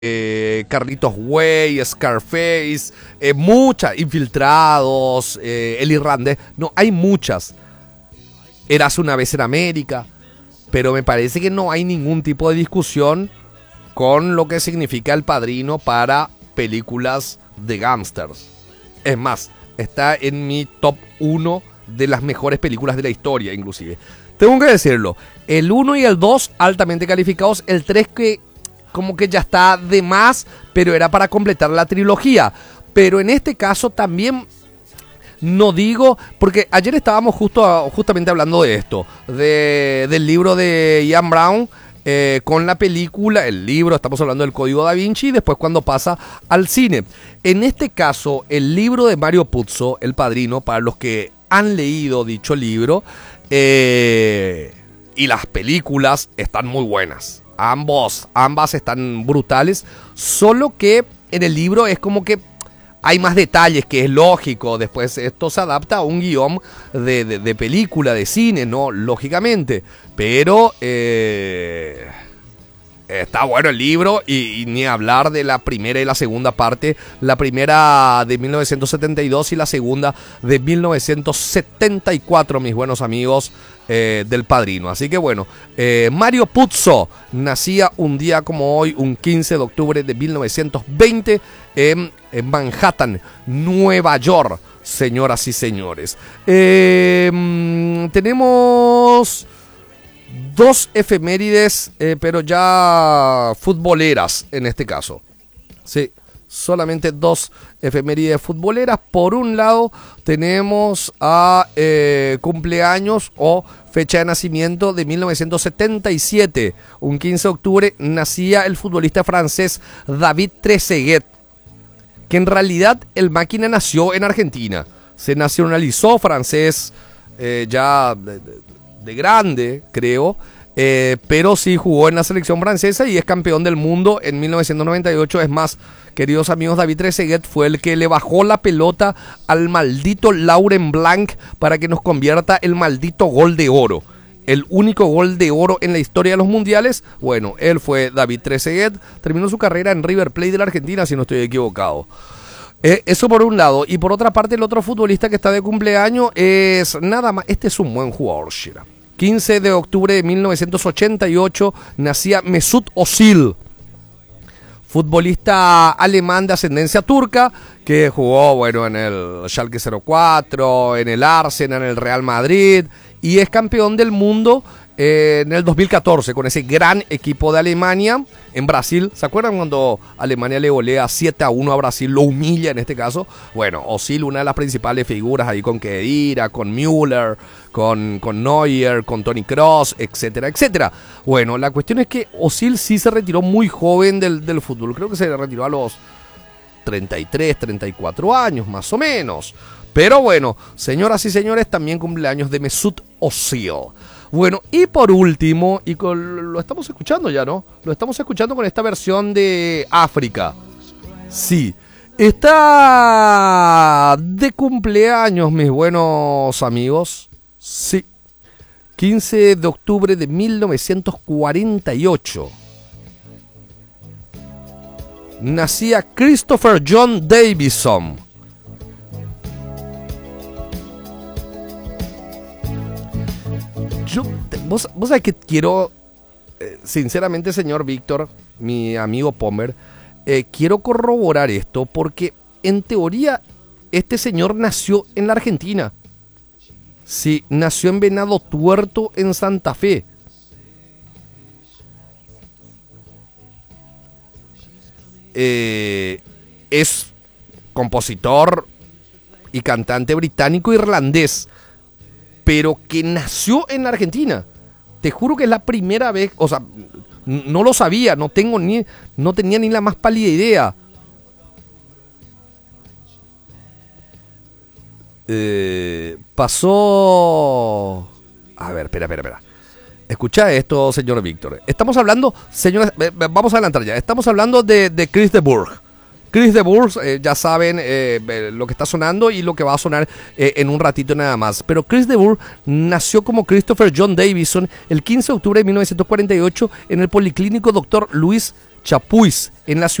Carlitos Way, Scarface, muchas, Infiltrados, El Irlandés. No, hay muchas. Eras una vez en América. Pero me parece que no hay ningún tipo de discusión con lo que significa El Padrino para películas de gángsters. Es más, está en mi top 1 de las mejores películas de la historia, inclusive. Tengo que decirlo, el 1 y el 2 altamente calificados, el 3 que como que ya está de más, pero era para completar la trilogía. Pero en este caso también no digo, porque ayer estábamos justamente hablando de esto, del libro de Ian Brown, con la película, el libro, estamos hablando del Código Da Vinci, y después cuando pasa al cine. En este caso, el libro de Mario Puzo, El Padrino, para los que han leído dicho libro, y las películas están muy buenas. Ambas están brutales, solo que en el libro es como que hay más detalles, que es lógico. Después esto se adapta a un guión de película, de cine, ¿no? Lógicamente. Pero está bueno el libro y ni hablar de la primera y la segunda parte. La primera de 1972 y la segunda de 1974, mis buenos amigos del Padrino. Así que bueno, Mario Puzo nacía un día como hoy, un 15 de octubre de 1920 en Manhattan, Nueva York, señoras y señores. Tenemos dos efemérides, pero ya futboleras en este caso. Sí, solamente dos efemérides futboleras. Por un lado tenemos a cumpleaños o fecha de nacimiento de 1977. Un 15 de octubre nacía el futbolista francés David Trezeguet, que en realidad el máquina nació en Argentina. Se nacionalizó francés ya de grande, creo, pero sí jugó en la selección francesa y es campeón del mundo en 1998. Es más, queridos amigos, David Trezeguet fue el que le bajó la pelota al maldito Laurent Blanc para que nos convierta el maldito gol de oro. El único gol de oro en la historia de los mundiales. Bueno, él fue David Trezeguet. Terminó su carrera en River Plate de la Argentina, si no estoy equivocado. Eso por un lado. Y por otra parte, el otro futbolista que está de cumpleaños es nada más. Este es un buen jugador, Shira. 15 de octubre de 1988 nacía Mesut Özil, futbolista alemán de ascendencia turca, que jugó, bueno, en el Schalke 04, en el Arsenal, en el Real Madrid, y es campeón del mundo en el 2014 con ese gran equipo de Alemania en Brasil. ¿Se acuerdan cuando Alemania le golea 7-1 a Brasil? Lo humilla en este caso. Bueno, Özil, una de las principales figuras ahí con Khedira, con Müller, con Neuer, con Toni Kroos, etcétera, etcétera. Bueno, la cuestión es que Özil sí se retiró muy joven del fútbol. Creo que se retiró a los 33, 34 años más o menos. Pero bueno, señoras y señores, también cumpleaños de Mesut Özil. Bueno, y por último, lo estamos escuchando ya, ¿no? Lo estamos escuchando con esta versión de África. Sí, está de cumpleaños, mis buenos amigos. Sí, 15 de octubre de 1948. Nacía Christopher John Davison. Vos sabés que quiero, sinceramente, señor Víctor, mi amigo Pomer, quiero corroborar esto porque en teoría este señor nació en la Argentina. Sí, nació en Venado Tuerto, en Santa Fe. Es compositor y cantante británico-irlandés, pero que nació en la Argentina. Te juro que es la primera vez, o sea, no lo sabía, no tenía ni la más pálida idea. Pasó... A ver, espera. Escucha esto, señor Víctor. Estamos hablando, señores, vamos a adelantar ya. Estamos hablando de Chris de Burgh. Chris de Burgh, ya saben lo que está sonando y lo que va a sonar en un ratito nada más. Pero Chris de Burgh nació como Christopher John Davison el 15 de octubre de 1948 en el Policlínico Dr. Louis Chapuis, en la ciudad